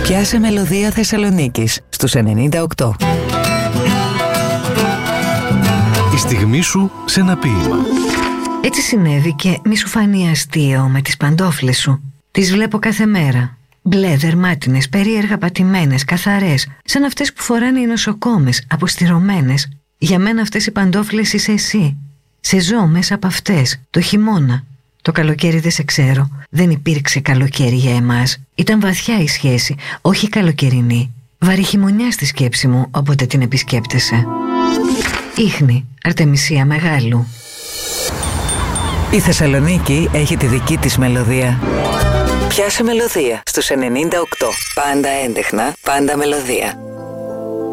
Πιάσε μελωδία Θεσσαλονίκης στους 98. Η στιγμή σου σε ένα ποίημα. Έτσι συνέβη και μη σου φανεί αστείο με τις παντόφλες σου. Τις βλέπω κάθε μέρα. Μπλε, δερμάτινες, περίεργα πατημένες, καθαρές, σαν αυτές που φοράνε οι νοσοκόμες, αποστηρωμένες. Για μένα αυτές οι παντόφλες είσαι εσύ. Σε ζω μέσα από αυτές, το χειμώνα. Το καλοκαίρι δεν σε ξέρω. Δεν υπήρξε καλοκαίρι για εμάς. Ήταν βαθιά η σχέση, όχι καλοκαιρινή. Βαρυχημονιά στη σκέψη μου όποτε την επισκέπτεσαι. Ίχνη, Αρτεμισία Μεγάλου. Η Θεσσαλονίκη έχει τη δική της μελωδία. Πιάσε μελωδία στους 98. Πάντα έντεχνα, πάντα μελωδία.